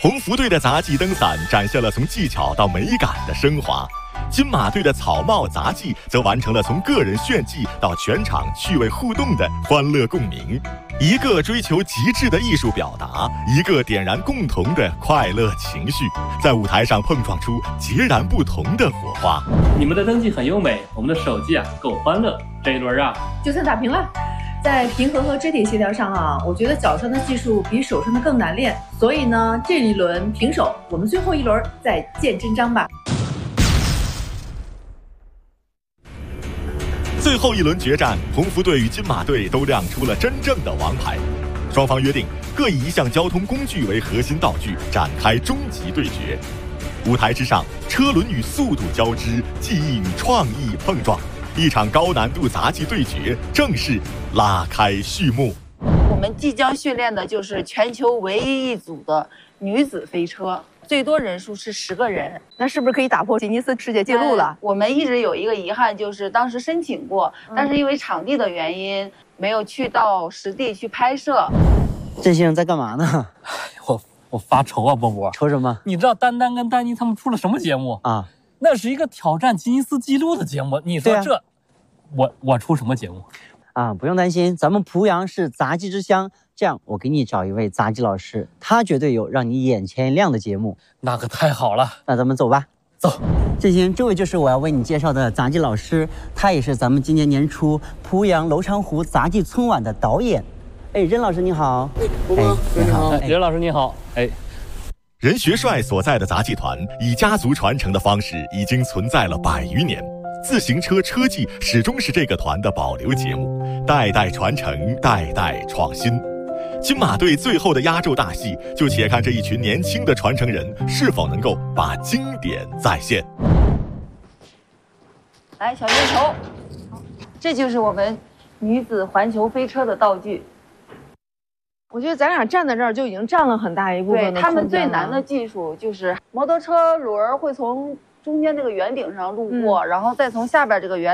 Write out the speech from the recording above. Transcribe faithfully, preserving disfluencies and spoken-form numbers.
鸿福队的杂技灯伞展现了从技巧到美感的升华，金马队的草帽杂技则完成了从个人炫技到全场趣味互动的欢乐共鸣。一个追求极致的艺术表达，一个点燃共同的快乐情绪，在舞台上碰撞出截然不同的火花。 你们的灯技很优美，我们的手技啊够欢乐。这一轮啊， 就算打平了。在平衡和肢体协调上啊，我觉得脚上的技术比手上的更难练，所以呢，这一轮平手，我们最后一轮再见真章吧。 最后一轮决战，鸿福队与金马队都亮出了真正的王牌。双方约定各以一项交通工具为核心道具，展开终极对决。舞台之上，车轮与速度交织，技艺与创意碰撞。一场高难度杂技对决正式拉开序幕。 我们即将训练的就是全球唯一一组的女子飞车，最多人数是十个人。 那是不是可以打破吉尼斯世界纪录了？ 我们一直有一个遗憾，就是当时申请过，嗯、但是因为场地的原因，没有去到实地去拍摄。 振兴在干嘛呢？ 我我发愁啊，波波。 愁什么？ 你知道丹丹跟丹妮他们出了什么节目啊？ 那是一个挑战吉尼斯纪录的节目，你说这，啊、我我出什么节目？ 啊，不用担心，咱们濮阳是杂技之乡，这样我给你找一位杂技老师，他绝对有让你眼前一亮的节目。 那可太好了， 那咱们走吧。 走。 振兴，这位就是我要为你介绍的杂技老师，他也是咱们今年年初濮阳娄长湖杂技春晚的导演。哎，任老师你好。 哎，波波，你好。 哎，任老师你好。哎。 任学帅所在的杂技团以家族传承的方式已经存在了百余年，自行车车技始终是这个团的保留节目，代代传承，代代创新。金马队最后的压轴大戏，就且看这一群年轻的传承人是否能够把经典再现。 来，小月球，这就是我们女子环球飞车的道具。 我觉得咱俩站在这儿就已经占了很大一部分的空间了。 对，他们最难的技术就是摩托车轮会从中间这个圆顶上路过，嗯、然后再从下边这个圆